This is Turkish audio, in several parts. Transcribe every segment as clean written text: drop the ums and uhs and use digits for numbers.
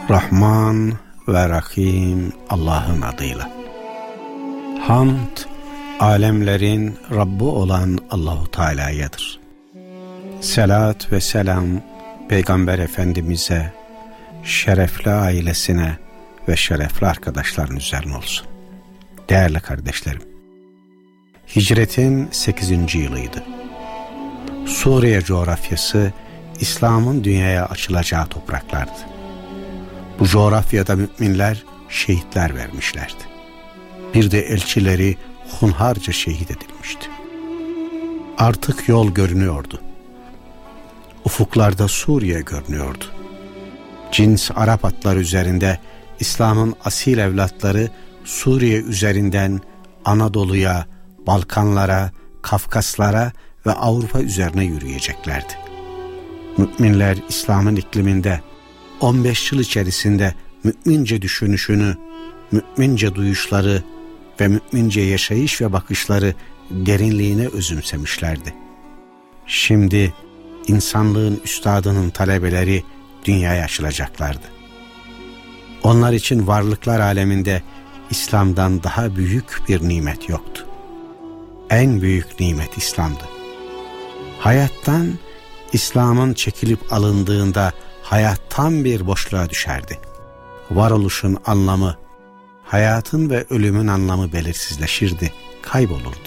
Rahman ve Rahim Allah'ın adıyla. Hamd, alemlerin Rabbi olan Allahu Teala'yadır. Selat ve selam Peygamber Efendimiz'e, şerefli ailesine ve şerefli arkadaşların üzerine olsun. Değerli kardeşlerim, hicretin 8. yılıydı. Suriye coğrafyası İslam'ın dünyaya açılacağı topraklardı. Bu coğrafyada müminler şehitler vermişlerdi. Bir de elçileri hunharca şehit edilmişti. Artık yol görünüyordu. Ufuklarda Suriye görünüyordu. Cins Arap atları üzerinde İslam'ın asil evlatları Suriye üzerinden Anadolu'ya, Balkanlara, Kafkaslara ve Avrupa üzerine yürüyeceklerdi. Müminler İslam'ın ikliminde 15 yıl içerisinde mümince düşünüşünü, mümince duyuşları ve mümince yaşayış ve bakışları derinliğine özümsemişlerdi. Şimdi insanlığın üstadının talebeleri dünyaya açılacaklardı. Onlar için varlıklar aleminde İslam'dan daha büyük bir nimet yoktu. En büyük nimet İslam'dı. Hayattan İslam'ın çekilip alındığında hayat tam bir boşluğa düşerdi. Varoluşun anlamı, hayatın ve ölümün anlamı belirsizleşirdi, kaybolurdu.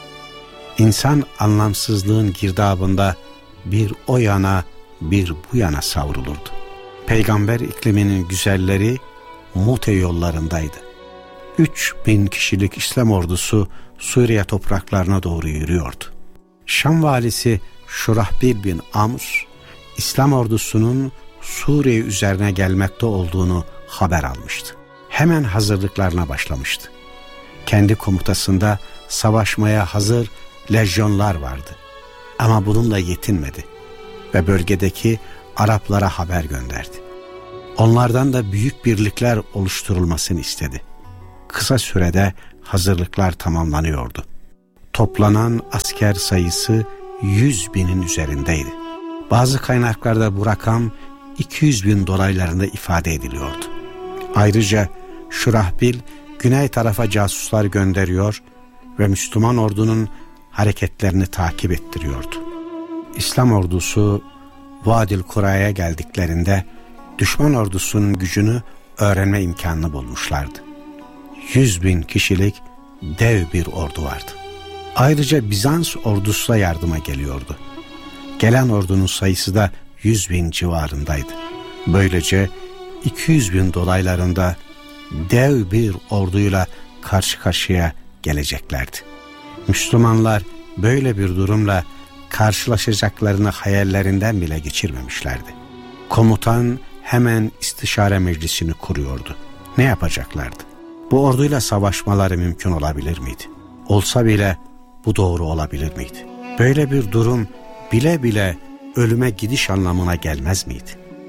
İnsan anlamsızlığın girdabında bir o yana bir bu yana savrulurdu. Peygamber ikliminin güzelleri Mute yollarındaydı. 3000 kişilik İslam ordusu Suriye topraklarına doğru yürüyordu. Şam valisi Şurahbil bin Amr, İslam ordusunun Suriye üzerine gelmekte olduğunu haber almıştı. Hemen hazırlıklarına başlamıştı. Kendi komutasında savaşmaya hazır lejyonlar vardı. Ama bununla yetinmedi ve bölgedeki Araplara haber gönderdi. Onlardan da büyük birlikler oluşturulmasını istedi. Kısa sürede hazırlıklar tamamlanıyordu. Toplanan asker sayısı 100.000'in üzerindeydi. Bazı kaynaklarda bu rakam 200.000 dolaylarında ifade ediliyordu. Ayrıca Şurahbil güney tarafa casuslar gönderiyor ve Müslüman ordunun hareketlerini takip ettiriyordu. İslam ordusu Vadil Kura'ya geldiklerinde düşman ordusunun gücünü öğrenme imkanını bulmuşlardı. 100.000 kişilik dev bir ordu vardı. Ayrıca Bizans ordusu da yardıma geliyordu. Gelen ordunun sayısı da 100.000 civarındaydı. Böylece 200.000 dolaylarında dev bir orduyla karşı karşıya geleceklerdi. Müslümanlar böyle bir durumla karşılaşacaklarını hayallerinden bile geçirmemişlerdi. Komutan hemen istişare meclisini kuruyordu. Ne yapacaklardı? Bu orduyla savaşmaları mümkün olabilir miydi? Olsa bile bu doğru olabilir miydi? Böyle bir durum bile bile ölüme gidiş anlamına gelmez miydi?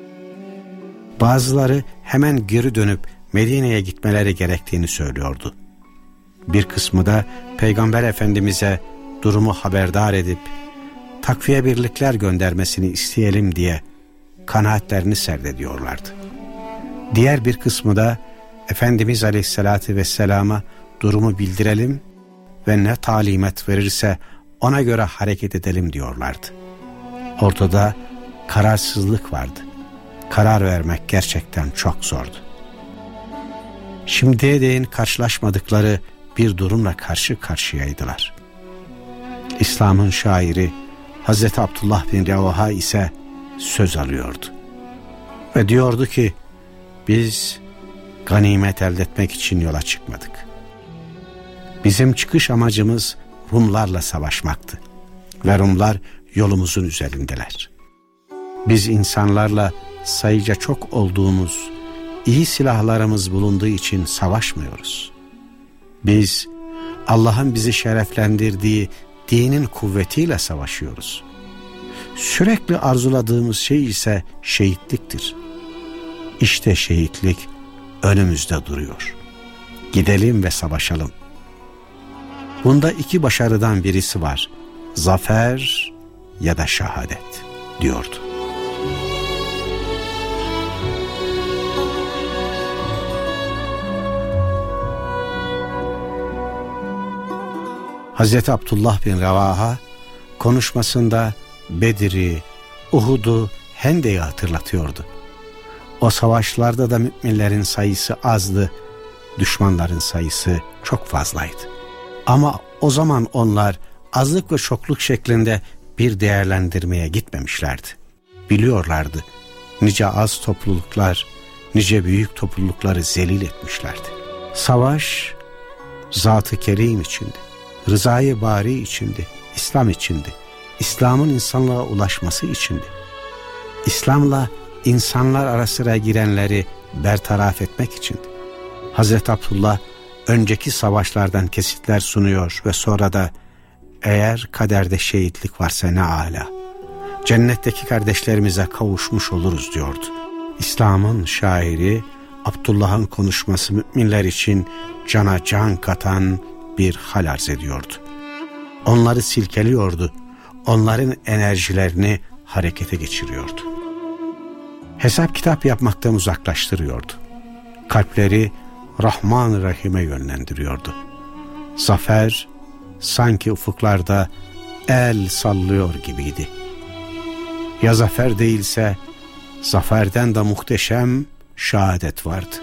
Bazıları hemen geri dönüp Medine'ye gitmeleri gerektiğini söylüyordu. Bir kısmı da Peygamber Efendimiz'e durumu haberdar edip takviye birlikler göndermesini isteyelim diye kanaatlerini serdediyorlardı. Diğer bir kısmı da Efendimiz Aleyhisselatü Vesselam'a durumu bildirelim ve ne talimat verirse ona göre hareket edelim diyorlardı. Ortada kararsızlık vardı. Karar vermek gerçekten çok zordu. Şimdiye değin karşılaşmadıkları bir durumla karşı karşıyaydılar. İslam'ın şairi Hazreti Abdullah bin Revaha ise söz alıyordu. Ve diyordu ki, biz ganimet elde etmek için yola çıkmadık. Bizim çıkış amacımız Rumlarla savaşmaktı. Ve Rumlar yolumuzun üzerindeler. Biz insanlarla sayıca çok olduğumuz, iyi silahlarımız bulunduğu için savaşmıyoruz. Biz Allah'ın bizi şereflendirdiği dinin kuvvetiyle savaşıyoruz. Sürekli arzuladığımız şey ise şehitliktir. İşte şehitlik önümüzde duruyor. Gidelim ve savaşalım. Bunda iki başarıdan birisi var. Zafer ya da şehadet diyordu. Hazreti Abdullah bin Revaha konuşmasında Bedir'i, Uhud'u, Hendek'i hatırlatıyordu. O savaşlarda da müminlerin sayısı azdı, düşmanların sayısı çok fazlaydı. Ama o zaman onlar azlık ve çokluk şeklinde bir değerlendirmeye gitmemişlerdi. Biliyorlardı, nice az topluluklar, nice büyük toplulukları zelil etmişlerdi. Savaş, Zat-ı Kerim içindi, Rızayı Bari içindi, İslam içindi, İslam'ın insanlığa ulaşması içindi. İslam'la insanlar arasına girenleri bertaraf etmek içindi. Hazreti Abdullah önceki savaşlardan kesitler sunuyor ve sonra da eğer kaderde şehitlik varsa ne âlâ, cennetteki kardeşlerimize kavuşmuş oluruz diyordu. İslam'ın şairi Abdullah'ın konuşması müminler için cana can katan bir hal arz ediyordu. Onları silkeliyordu, onların enerjilerini harekete geçiriyordu. Hesap kitap yapmaktan uzaklaştırıyordu. Kalpleri Rahman-ı Rahim'e yönlendiriyordu. Zafer sanki ufuklarda el sallıyor gibiydi. Ya zafer değilse zaferden de muhteşem şehadet vardı.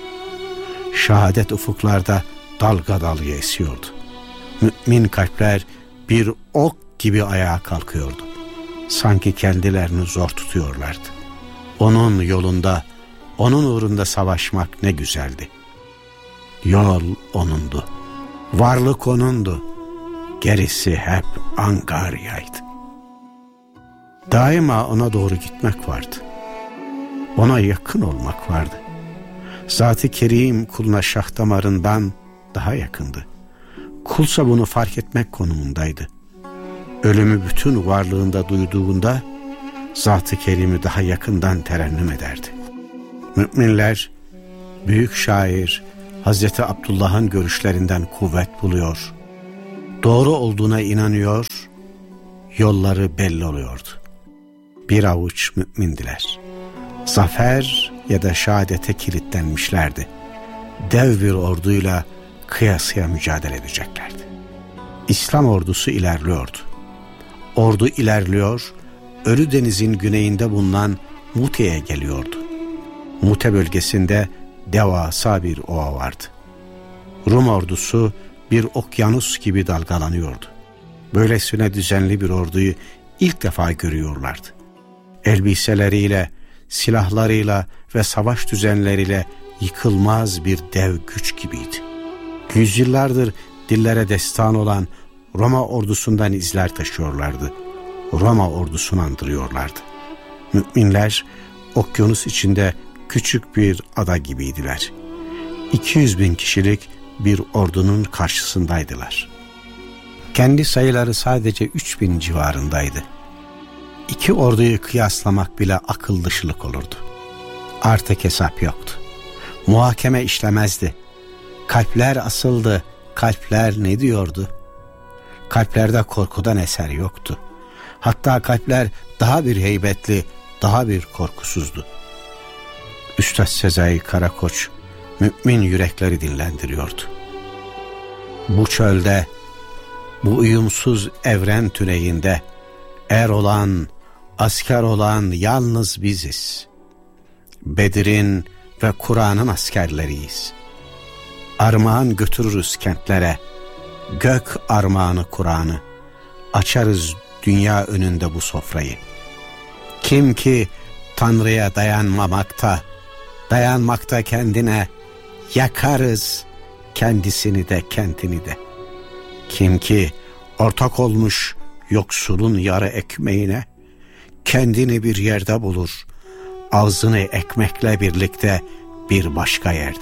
Şehadet ufuklarda dalga dalga esiyordu. Mümin kalpler bir ok gibi ayağa kalkıyordu. Sanki kendilerini zor tutuyorlardı. Onun yolunda, onun uğrunda savaşmak ne güzeldi. Yol onundu, varlık onundu, gerisi hep angaryaydı. Daima ona doğru gitmek vardı. Ona yakın olmak vardı. Zat-ı Kerim kuluna şah damarından daha yakındı. Kulsa bunu fark etmek konumundaydı. Ölümü bütün varlığında duyduğunda Zat-ı Kerim'i daha yakından terennüm ederdi. Müminler büyük şair Hazreti Abdullah'ın görüşlerinden kuvvet buluyor, doğru olduğuna inanıyor, yolları belli oluyordu. Bir avuç mümindiler. Zafer ya da şehadete kilitlenmişlerdi. Dev bir orduyla kıyasıya mücadele edeceklerdi. İslam ordusu ilerliyordu. Ordu ilerliyor, Ölü Deniz'in güneyinde bulunan Mute'ye geliyordu. Mute bölgesinde devasa bir ova vardı. Rum ordusu bir okyanus gibi dalgalanıyordu. Böylesine düzenli bir orduyu ilk defa görüyorlardı. Elbiseleriyle, silahlarıyla ve savaş düzenleriyle yıkılmaz bir dev güç gibiydi. Yüzyıllardır dillere destan olan Roma ordusundan izler taşıyorlardı. Roma ordusunu andırıyorlardı. Müminler okyanus içinde küçük bir ada gibiydiler. 200.000 kişilik bir ordunun karşısındaydılar. Kendi sayıları sadece 3.000 civarındaydı. İki orduyu kıyaslamak bile akıl dışılık olurdu. Artık hesap yoktu. Muhakeme işlemezdi. Kalpler asıldı. Kalpler ne diyordu? Kalplerde korkudan eser yoktu. Hatta kalpler daha bir heybetli, daha bir korkusuzdu. Üstad Sezai Karakoç mümin yürekleri dinlendiriyordu. Bu çölde, bu uyumsuz evren tüneyinde er olan, asker olan yalnız biziz. Bedir'in ve Kur'an'ın askerleriyiz. Armağan götürürüz kentlere, gök armağanı Kur'an'ı. Açarız dünya önünde bu sofrayı. Kim ki Tanrı'ya dayanmakta kendine, yakarız kendisini de kentini de. Kim ki ortak olmuş yoksulun yarı ekmeğine, kendini bir yerde bulur, ağzını ekmekle birlikte bir başka yerde.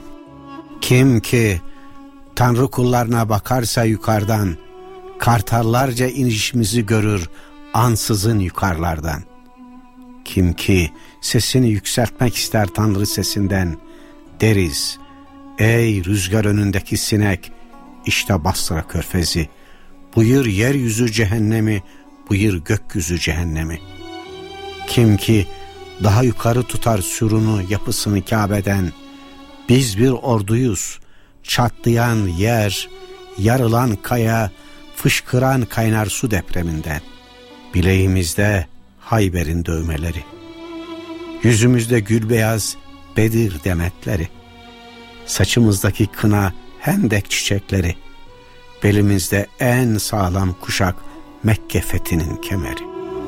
Kim ki Tanrı kullarına bakarsa yukarıdan, kartallarca inişimizi görür ansızın yukarılardan. Kim ki sesini yükseltmek ister Tanrı sesinden, deriz, ey rüzgar önündeki sinek, işte Basra körfezi, buyur yeryüzü cehennemi, buyur gökyüzü cehennemi. Kim ki daha yukarı tutar sürunu yapısını Kabe'den, biz bir orduyuz, çatlayan yer, yarılan kaya, fışkıran kaynar su depreminden. Bileğimizde Hayber'in dövmeleri, yüzümüzde gülbeyaz Bedir demetleri, saçımızdaki kına hendek çiçekleri, belimizde en sağlam kuşak Mekke fethinin kemeri.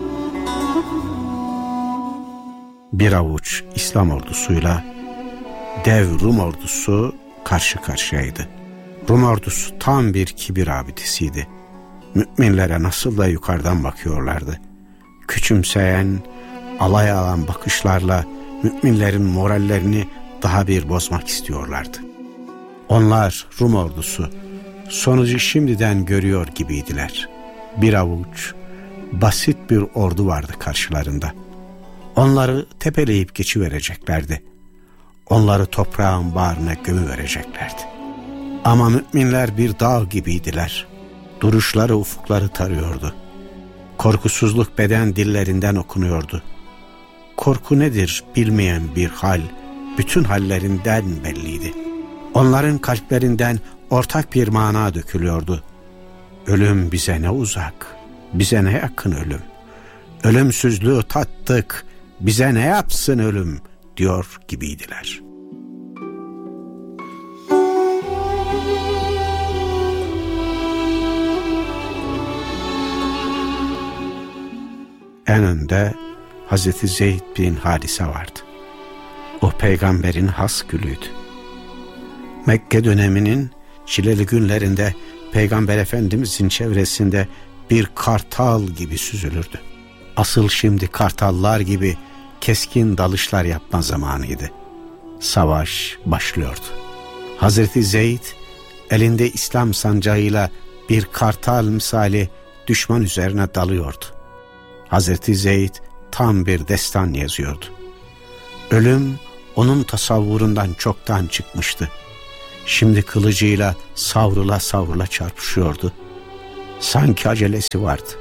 Bir avuç İslam ordusuyla dev Rum ordusu karşı karşıyaydı. Rum ordusu tam bir kibir abidesiydi. Müminlere nasıl da yukarıdan bakıyorlardı. Küçümseyen, alay alan bakışlarla müminlerin morallerini daha bir bozmak istiyorlardı. Onlar, Rum ordusu, sonucu şimdiden görüyor gibiydiler. Bir avuç, basit bir ordu vardı karşılarında. Onları tepeleyip geçivereceklerdi. Onları toprağın bağrına gömüvereceklerdi. Ama müminler bir dağ gibiydiler. Duruşları ufukları tarıyordu. Korkusuzluk beden dillerinden okunuyordu. Korku nedir bilmeyen bir hal, bütün hallerinden belliydi. Onların kalplerinden ortak bir mana dökülüyordu. Ölüm bize ne uzak, bize ne yakın ölüm. Ölümsüzlüğü tattık, bize ne yapsın ölüm diyor gibiydiler. En önde Hazreti Zeyd bin Harise vardı. O peygamberin has gülüydü. Mekke döneminin çileli günlerinde Peygamber Efendimizin çevresinde bir kartal gibi süzülürdü. Asıl şimdi kartallar gibi keskin dalışlar yapma zamanıydı. Savaş başlıyordu. Hazreti Zeyd elinde İslam sancağıyla bir kartal misali düşman üzerine dalıyordu. Hazreti Zeyd tam bir destan yazıyordu. Ölüm onun tasavvurundan çoktan çıkmıştı. Şimdi kılıcıyla savrula savrula çarpışıyordu. Sanki acelesi vardı.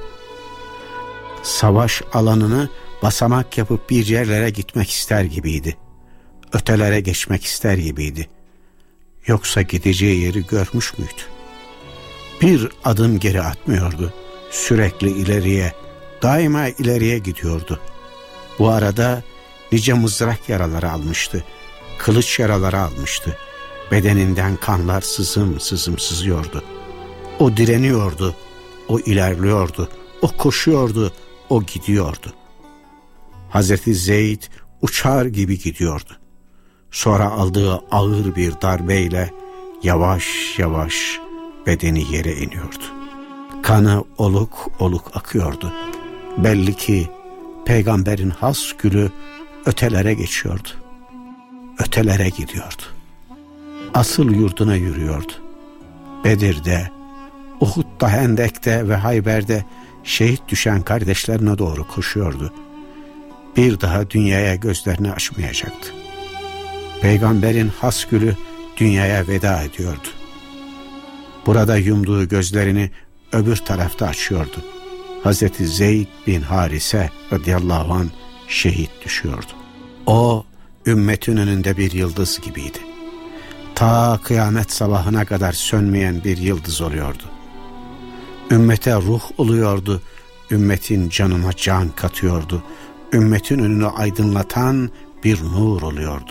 Savaş alanını basamak yapıp bir yerlere gitmek ister gibiydi. Ötelere geçmek ister gibiydi. Yoksa gideceği yeri görmüş müydü? Bir adım geri atmıyordu. Sürekli ileriye, daima ileriye gidiyordu. Bu arada nice mızrak yaraları almıştı. Kılıç yaraları almıştı. Bedeninden kanlar sızım sızım sızıyordu. O direniyordu, o ilerliyordu, o koşuyordu, o gidiyordu. Hazreti Zeyd uçar gibi gidiyordu. Sonra aldığı ağır bir darbeyle yavaş yavaş bedeni yere iniyordu. Kanı oluk oluk akıyordu. Belli ki peygamberin has gülü ötelere geçiyordu. Ötelere gidiyordu. Asıl yurduna yürüyordu. Bedir'de, Uhud'da, Hendek'te ve Hayber'de şehit düşen kardeşlerine doğru koşuyordu. Bir daha dünyaya gözlerini açmayacaktı. Peygamberin has gülü dünyaya veda ediyordu. Burada yumduğu gözlerini öbür tarafta açıyordu. Hazreti Zeyd bin Harise radıyallahu anh şehit düşüyordu. O ümmetin önünde bir yıldız gibiydi. Ta kıyamet sabahına kadar sönmeyen bir yıldız oluyordu. Ümmete ruh oluyordu, ümmetin canına can katıyordu, ümmetin önünü aydınlatan bir nur oluyordu.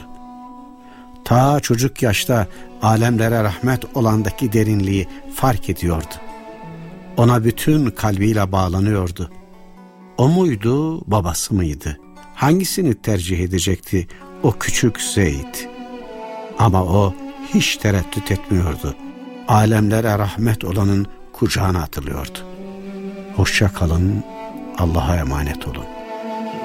Ta çocuk yaşta alemlere rahmet olandaki derinliği fark ediyordu. Ona bütün kalbiyle bağlanıyordu. O muydu, babası mıydı? Hangisini tercih edecekti o küçük Zeyd? Ama o hiç tereddüt etmiyordu. Alemlere rahmet olanın kucağına atılıyordu. Hoşça kalın, Allah'a emanet olun.